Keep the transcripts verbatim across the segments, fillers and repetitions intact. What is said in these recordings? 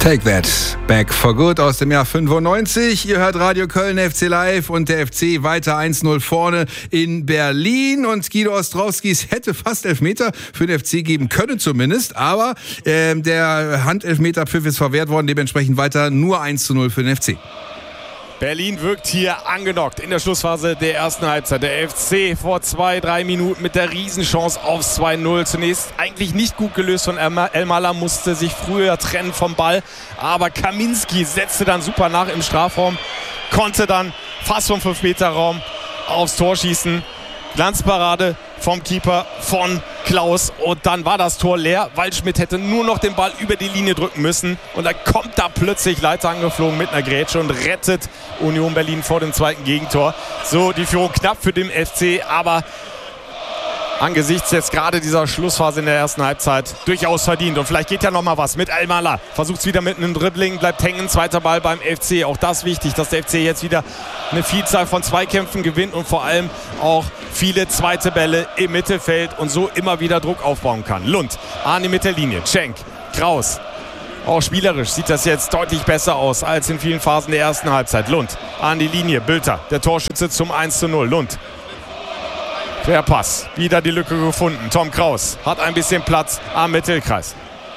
Take That Back for Good aus dem Jahr fünfundneunzig. Ihr hört Radio Köln, F C Live, und der F C weiter eins null vorne in Berlin. Und Guido Ostrowskis hätte fast Elfmeter für den F C geben können zumindest. Aber äh, der Handelfmeterpfiff ist verwehrt worden. Dementsprechend weiter nur eins zu null für den F C. Berlin wirkt hier angenockt in der Schlussphase der ersten Halbzeit. Der F C vor zwei, drei Minuten mit der Riesenchance aufs zwei null. Zunächst eigentlich nicht gut gelöst von Elmalah, musste sich früher trennen vom Ball. Aber Kaminski setzte dann super nach im Strafraum, konnte dann fast vom fünf Meter Raum aufs Tor schießen. Glanzparade vom Keeper von Klaus, und dann war das Tor leer. Waldschmidt hätte nur noch den Ball über die Linie drücken müssen, und dann kommt da plötzlich Leiter angeflogen mit einer Grätsche und rettet Union Berlin vor dem zweiten Gegentor. So, die Führung knapp für den F C, aber angesichts jetzt gerade dieser Schlussphase in der ersten Halbzeit durchaus verdient. Und vielleicht geht ja noch mal was mit Elmalah. Versucht es wieder mit einem Dribbling, bleibt hängen. Zweiter Ball beim F C. Auch das wichtig, dass der F C jetzt wieder eine Vielzahl von Zweikämpfen gewinnt und vor allem auch viele zweite Bälle im Mittelfeld und so immer wieder Druck aufbauen kann. Lund an die Mittellinie. Cenk, Kraus. Auch spielerisch sieht das jetzt deutlich besser aus als in vielen Phasen der ersten Halbzeit. Lund an die Linie. Bülter, der Torschütze zum eins zu null. Lund. Querpass, wieder die Lücke gefunden. Tom Kraus hat ein bisschen Platz am Mittelkreis.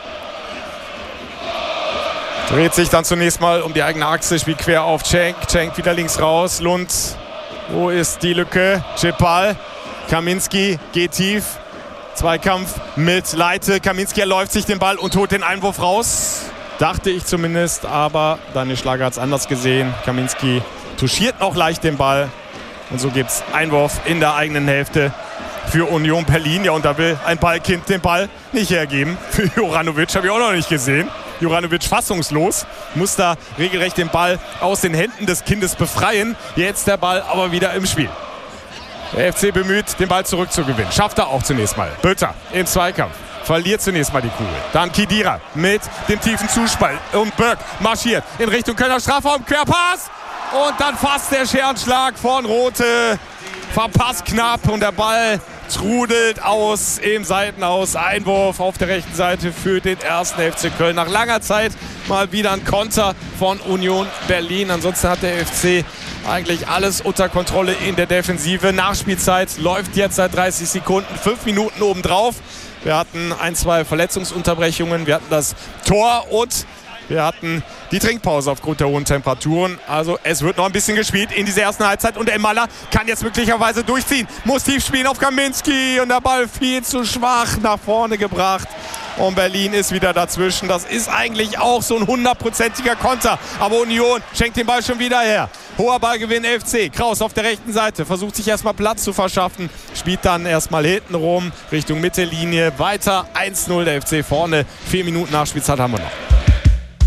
Dreht sich dann zunächst mal um die eigene Achse, spielt quer auf Cenk. Cenk wieder links raus. Lund, wo ist die Lücke? Cepal, Kaminski geht tief. Zweikampf mit Leite. Kaminski erläuft sich den Ball und holt den Einwurf raus. Dachte ich zumindest, aber Daniel Schlager hat es anders gesehen. Kaminski touchiert noch leicht den Ball. Und so gibt es Einwurf in der eigenen Hälfte für Union Berlin. Ja, und da will ein Ballkind den Ball nicht hergeben. Für Juranovic habe ich auch noch nicht gesehen. Juranovic fassungslos, muss da regelrecht den Ball aus den Händen des Kindes befreien. Jetzt der Ball aber wieder im Spiel. Der F C bemüht, den Ball zurückzugewinnen. Schafft er auch zunächst mal. Bülter im Zweikampf. Verliert zunächst mal die Kugel. Dann Khedira mit dem tiefen Zuspiel. Und Berg marschiert in Richtung Kölner Strafraum. Querpass. Und dann fast der Scherenschlag von Rothe. Verpasst knapp und der Ball trudelt aus im Seitenaus. Einwurf auf der rechten Seite für den ersten F C Köln. Nach langer Zeit mal wieder ein Konter von Union Berlin. Ansonsten hat der F C eigentlich alles unter Kontrolle in der Defensive. Nachspielzeit läuft jetzt seit dreißig Sekunden. Fünf Minuten obendrauf. Wir hatten ein, zwei Verletzungsunterbrechungen. Wir hatten das Tor und wir hatten die Trinkpause aufgrund der hohen Temperaturen. Also es wird noch ein bisschen gespielt in dieser ersten Halbzeit. Und Elmalah kann jetzt möglicherweise durchziehen. Muss tief spielen auf Kaminski. Und der Ball viel zu schwach nach vorne gebracht. Und Berlin ist wieder dazwischen. Das ist eigentlich auch so ein hundertprozentiger Konter. Aber Union schenkt den Ball schon wieder her. Hoher Ballgewinn F C. Kraus auf der rechten Seite. Versucht sich erstmal Platz zu verschaffen. Spielt dann erstmal hinten rum Richtung Mittellinie. Weiter eins null der F C vorne. Vier Minuten Nachspielzeit haben wir noch.